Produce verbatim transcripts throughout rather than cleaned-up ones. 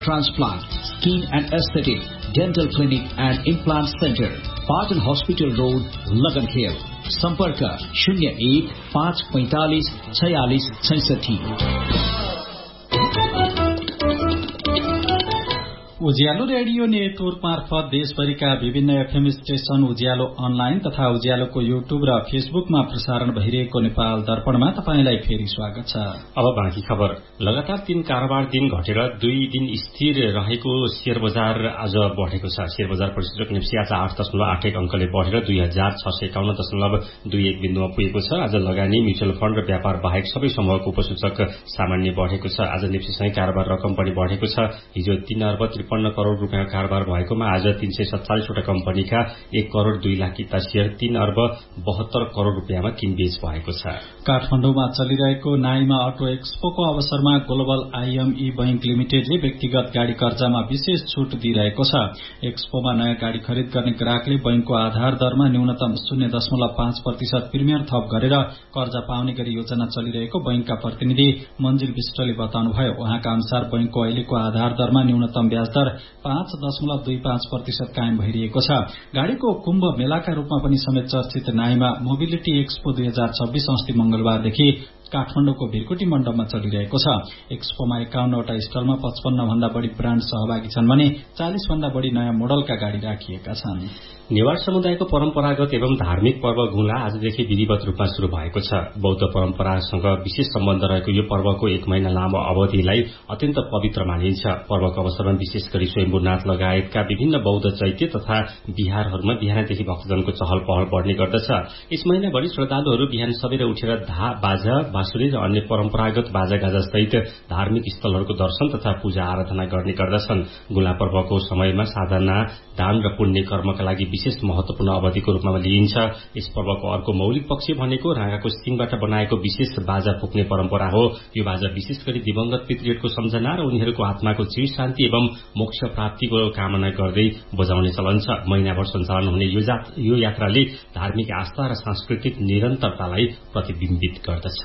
transplant, skin and aesthetic, dental clinic and implant center, Patan Hospital Road, Lagankhel. सम्पर्क शून्य एक पाँच पैंतालीस छयालीस छैसठी। उज्यालो रेडियो नेटवर्क मार्फत देशभरिका विभिन्न एफएम स्टेशन, उज्यालो अनलाइन तथा उज्यालोको युट्युब र फेसबुकमा प्रसारण भइरहेको नेपाल दर्पणमा तपाईंलाई फेरि स्वागत छ। अब बाँकी खबर। लगातार तीन कारोबार दिन घटेर दुई दिन स्थिर रहेको शेयर बजार आज बढेको छ। शेयर बजार परिसूचक निफ्टी आज आठ दशमलव आठ एक अंकले बढेर दुई हजार छ सय एकाउन्न दशमलव दुई एक बिन्दुमा पुगेको छ। आज लगानी, म्युचुअल फण्ड र व्यापार बाहेक सबै समूहको उपसूचक सामान्य बढेको छ। आज निफ्टीसँगै कारोबार रकम पनि बढेको छ। हिजो तीन अर्ब त्रिपन्न करोड़ रूपियाँ कारोबार भएकोमा आज तीन सय सत्तालिसवटा कम्पनीका एक करोड़ दुई लाख किता शेयर तीन अर्ब बहत्तर करोड़ रूपियाँमा किनबेच भएको छ। काठमाडौँमा चलिरहेको नाइमा अटो एक्सपोको अवसरमा ग्लोबल आईएमई बैंक लिमिटेडले व्यक्तिगत गाड़ी कर्जामा विशेष छूट दिइरहेको छ। एक्सपोमा नयाँ गाड़ी खरिद गर्ने ग्राहकले बैंकको आधार दरमा न्यूनतम शून्य दशमलव पाँच प्रतिशत प्रिमियर थप गरेर कर्जा पाउने गरी योजना चलिरहेको बैंकका प्रतिनिधि मन्जिल विष्टले बताउनुभयो। उहाँका अनुसार बैंकको अहिलेको आधार दरमा न्यूनतम ब्याज दर पाँच दशमलव दुई पाँच प्रतिशत कायम भइरहेको छ। गाड़ीको कुम्भ मेलाका रूपमा पनि समेत चर्चित नाइमा मोबिलिटी एक्सपो दुई हजार छब्बीस अस्ति मंगलबारदेखि काठमाडौँको भिरकुटी मण्डपमा चलिरहेको छ। एक्सपोमा एकाउन्नवटा स्टलमा पचपन्न भन्दा बढ़ी ब्राण्ड सहभागी छन् भने चालिस भन्दा बढ़ी नयाँ मोडलका गाड़ी राखिएका छन्। नेवार समुदायको परम्परागत एवं धार्मिक पर्व गुला आजदेखि विधिवत रूपमा शुरू भएको छ। बौद्ध परम्परासँग विशेष सम्बन्ध रहेको यो पर्वको एक महिना लामो अवधिलाई अत्यन्त पवित्र मानिन्छ। पर्वको अवसरमा विशेष गरी स्वयम्भूनाथ लगायतका विभिन्न बौद्ध चैत्य तथा बिहारहरूमा बिहानदेखि भक्तजनको चहल पहल बढ़ने गर्दछ। यस महिनाभरि श्रद्धालुहरू बिहान सबेर उठेर धा बाजा बाँसुरी र अन्य परम्परागत बाजा गाजा सहित धार्मिक स्थलहरूको दर्शन तथा पूजा आराधना गर्ने गर्दछन्। गुला पर्वको समयमा साधना, दान र पुण्य कर्मका लागि विशेष महत्वपूर्ण अवधिको रूपमा लिइन्छ। यस पर्वको अर्को मौलिक पक्ष भनेको राँगाको सिङबाट बनाएको विशेष बाजा फुक्ने परम्परा हो। यो बाजा विशेष गरी दिवंगत पितृहरूको सम्झना र उनीहरूको आत्माको चिर शान्ति एवं मोक्ष प्राप्तिको कामना गर्दै बजाउने चलन छ। महिनाभर सञ्चालन हुने यो यात्राले धार्मिक आस्था र सांस्कृतिक निरन्तरतालाई प्रतिबिम्बित गर्दछ।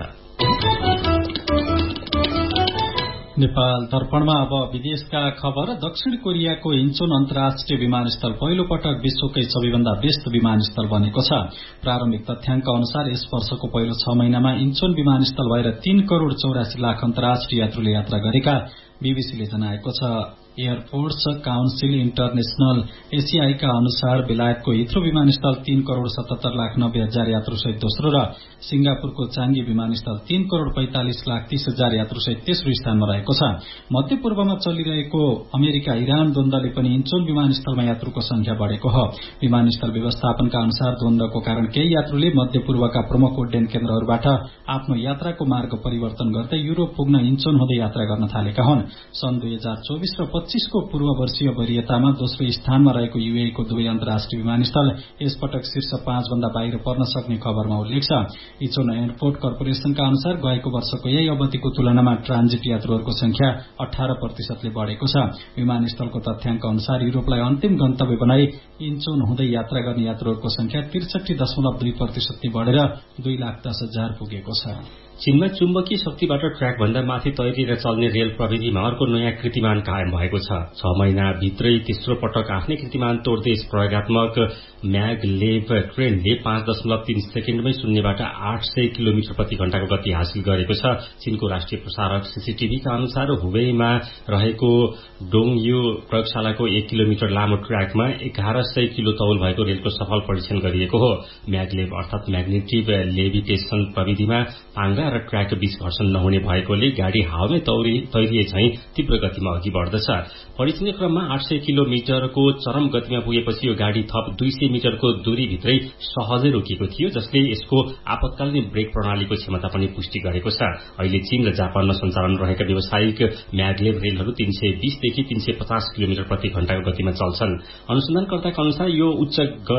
नेपाल दर्पणमा अब विदेशका खबर। दक्षिण कोरियाको इन्चोन अन्तर्राष्ट्रिय विमानस्थल पहिलो पटक विश्वकै सबैभन्दा व्यस्त विमानस्थल बनेको छ। प्रारम्भिक तथ्याङ्क अनुसार यस वर्षको पहिलो छ महिनामा इन्चोन विमानस्थल भएर तीन करोड़ चौरासी लाख अन्तर्राष्ट्रिय यात्रुले यात्रा गरेका बीबीसीले जनाएको छ। एयरफोर्स काउन्सिल इन्टरनेशनल एसियाईका अनुसार बेलायतको हिथ्रो विमानस्थल तीन करोड़ सतहत्तर लाख नब्बे हजार यात्रुसहित दोस्रो र सिंगापुरको चाङ्गी विमानस्थल तीन करोड़ पैंतालिस लाख तीस हजार यात्रुसहित तेस्रो स्थानमा रहेको छ। मध्य पूर्वमा चलिरहेको अमेरिका इरान द्वन्द्वले पनि इन्चोन विमानस्थलमा यात्रुको संख्या बढ़ेको हो। विमानस्थल व्यवस्थापनका अनुसार द्वन्द्वको कारण केही यात्रुले मध्य पूर्वका प्रमुख उड्डयन केन्द्रहरूबाट आफ्नो यात्राको मार्ग परिवर्तन गर्दै युरोप पुग्न इन्चोन हुँदै यात्रा गर्न थालेका हुन्। सन् दुई हजार चौबिस र पच्चीसको पूर्व वर्षीय वरियतामा दोस्रो स्थानमा रहेको यूएई को दुवै अन्तर्राष्ट्रिय विमानस्थल यसपटक शीर्ष पाँच भन्दा बाहिर पर्न सक्ने खबरमा उल्लेख छ। इचोन एयरपोर्ट कर्पोरेशनका अनुसार गएको वर्षको यही अवधिको तुलनामा ट्रान्जिट यात्रुहरूको संख्या अठार प्रतिशतले बढ़ेको छ। विमानस्थलको तथ्याङ्क अनुसार युरोपलाई अन्तिम गन्तव्य बनाई इन्चोन हुँदै यात्रा गर्ने यात्रुहरूको संख्या त्रिसठी दशमलव दुई प्रतिशतले बढ़ेर दुई लाख दस हजार पुगेको छ। चीनमा चुम्बकीय शक्तिबाट ट्र्याक भन्दा माथि तैरिएर चल्ने रेल प्रविधिमा अर्को नयाँ कीर्तिमान कायम भएको छ। छ महिना भित्रै तेस्रो पटक आफ्नै कीर्तिमान तोड्दै यस प्रयोगात्मक म्यागलेभ ट्रेनले पाँच दशमलव तीन सेकेण्डमै शून्यबाट आठ सय किलोमिटर प्रति घण्टाको गति हासिल गरेको छ। चीनको राष्ट्रिय प्रसारक सीसीटीभीका अनुसार हुबेईमा रहेको डोङयू प्रयोगशालाको एक किलोमिटर लामो ट्र्याकमा एघार सय किलो तौल भएको रेलको सफल परीक्षण गरिएको हो। म्यागलेभ अर्थात म्याग्नेटिभ लेभिटेशन प्रविधिमा पाङ्गा र ट्र्याक बीच घर्षण नहुने भएकोले गाड़ी हावामै तैरिए चाहिँ तीव्र गतिमा अघि बढ्दछ। परीक्षण क्रममा आठ सय किलोमिटरको चरम गतिमा पुगेपछि यो गाड़ी थप दुई सय मिटरको दूरीभित्रै सहजै रोकिएको थियो, जसले यसको आपतकालीन ब्रेक प्रणालीको क्षमता पनि पुष्टि गरेको छ। अहिले चीन र जापानमा सञ्चालन रहेका व्यावसायिक म्यागलेभ रेलहरू तीन सय बीसदेखि तीन सय पचास किलोमिटर प्रति घण्टाको गतिमा चल्छन्। अनुसन्धानकर्ताका अनुसार यो उच्च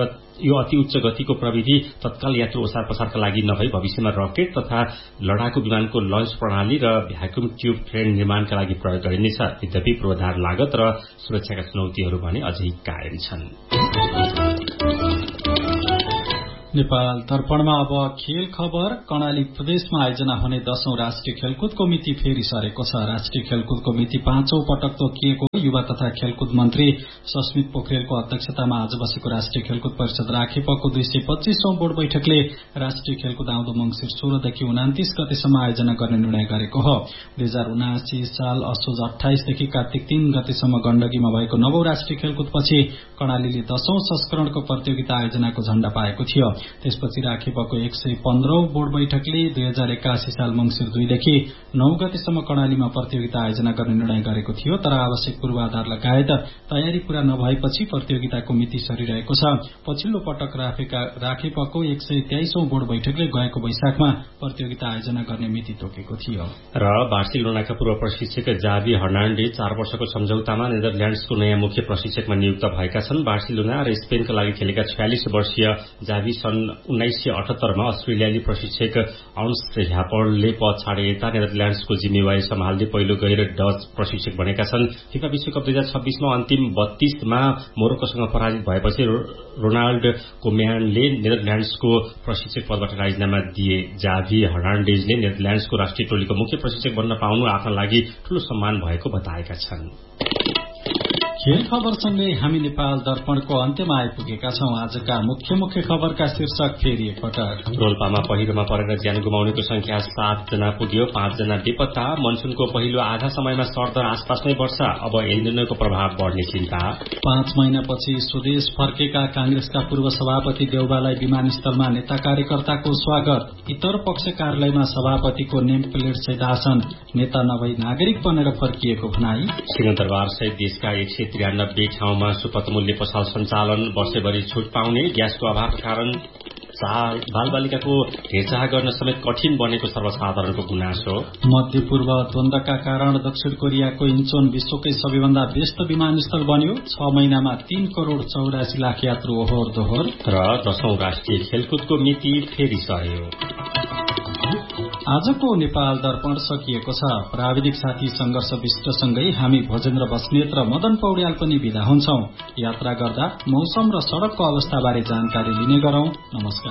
यो अति उच्च गतिको प्रविधि तत्काल यात्रु ओसार पसारका लागि नभई भविष्यमा रकेट तथा लडाकु विमानको लन्च प्रणाली र भ्याक्युम ट्यूब ट्रेन निर्माणका लागि प्रयोग गरिनेछ। यद्यपि पूर्वाधार लागत र सुरक्षाका चुनौतीहरू भने अझै कायम छन्। नेपाल तर्पणमा अब खेल खबर। कर्णाली प्रदेशमा आयोजना हुने दशौं राष्ट्रिय खेलकुदको मिति फेरि सरेको छ। राष्ट्रिय खेलकुदको मिति पाँचौं पटक तोकिएको युवा तथा खेलकुद मन्त्री सस्मित पोखरेलको अध्यक्षतामा आज बसेको राष्ट्रिय खेलकुद परिषद राखेपको दुई सय पच्चीसौं बोर्ड बैठकले राष्ट्रिय खेलकुद आउँदो मंगिर सोह्रदेखि उनातिस गतेसम्म आयोजना गर्ने निर्णय गरेको हो। दुई हजार उनासी साल असोज अठाइसदेखि कार्तिक तीन गतेसम्म गण्डकीमा भएको नवौं राष्ट्रिय खेलकुदपछि कर्णालीले दशौं संस्करणको प्रतियोगिता आयोजनाको झण्डा पाएको थियो। त्यसपछि राखेपको एक सय पन्ध्रौं बोर्ड बैठकले दुई हजार एकासी साल मंगिर दुईदेखि नौ गतेसम्म कर्णालीमा प्रतियोगिता आयोजना गर्ने निर्णय गरेको थियो। तर आवश्यक पूर्वाधार लगायत तयारी पूरा नभएपछि प्रतियोगिताको मिति सरिरहेको छ। पछिल्लो पटक राखेपको एक सय तेइसौं बोर्ड बैठकले गएको वैशाखमा प्रतियोगिता आयोजना गर्ने मिति तोकेको थियो। र बार्सिलोनाका पूर्व प्रशिक्षक जावी हर्नान्डेज चार वर्षको सम्झौतामा नेदरल्याण्ड्सको नयाँ मुख्य प्रशिक्षकमा नियुक्त भएका छन्। बार्सिलोना र स्पेनका लागि खेलेका छयालिस वर्षीय जावी सन् उन्नाइस सय अठहत्तरमा अस्ट्रेलियाली प्रशिक्षक अन्स ह्यापर्डले पद छाडे यता नेदरल्याण्ड्सको जिम्मेवारी सम्हाल्दै पहिलो गैर डच प्रशिक्षक बनेका छन्। फिफा विश्वकप दुई हजार छब्बीसमा अन्तिम बत्तीसमा मोरोक्कोसँग पराजित भएपछि रोनाल्ड कोम्यानले नेदरल्याण्ड्सको प्रशिक्षक पदबाट राजीनामा दिए। जाभी हर्नान्डेजले नेदरल्याण्ड्सको राष्ट्रिय टोलीको मुख्य प्रशिक्षक बन्न पाउनु आफ्ना लागि ठूलो सम्मान भएको बताएका छन्। खेल खबरसँगै हामी नेपाल दर्पणको अन्त्यमा आइपुगेका छौं। आजका मुख्य मुख्य खबरका शीर्षक फेरि एकपटक। रोल्पामा पहिरोमा परेर ज्यान गुमाउनेको संख्या सात जना पुग्यो, पाँच जना बेपत्ता। मनसुनको पहिलो आधा समयमा सरदर आसपासमै वर्षा, अब एल्निनोको प्रभाव बढ्ने चिन्ता। पाँच महिनापछि स्वदेश फर्केका कांग्रेसका पूर्व सभापति देउबालाई विमानस्थलमा नेता कार्यकर्ताको स्वागत। इतर पक्ष कार्यालयमा सभापतिको नेम प्लेट सहित आसन, नेता नभई नागरिक बनेर फर्किएको भनाई। सिंहदरबार सहित देशका एक सय त्रियानब्बे ठाउँमा सुपथ मूल्य पसल सञ्चालन, वर्षैभरि छुट पाउने। ग्यासको अभावका कारण बालबालिकाको हेरचाह गर्न समेत कठिन बनेको सर्वसाधारणको गुनासो। मध्य पूर्व द्वन्द्वका कारण दक्षिण कोरियाको इन्चोन विश्वकै सबैभन्दा व्यस्त विमानस्थल बन्यो। छ महिनामा तीन करोड़ चौरासी लाख यात्रु ओहोर दोहोर। र दशौं राष्ट्रिय खेलकुदको मिति फेरि सर्यो। आजको नेपाल दर्पण सकिएको छ। प्राविधिक साथी संघर्ष विष्टसँगै हामी भोजेन्द्र बस्नेत र मदन पौड्याल पनि विदा हुन्छौं। यात्रा गर्दा मौसम र सड़कको अवस्थाबारे जानकारी लिने गरौं। नमस्कार।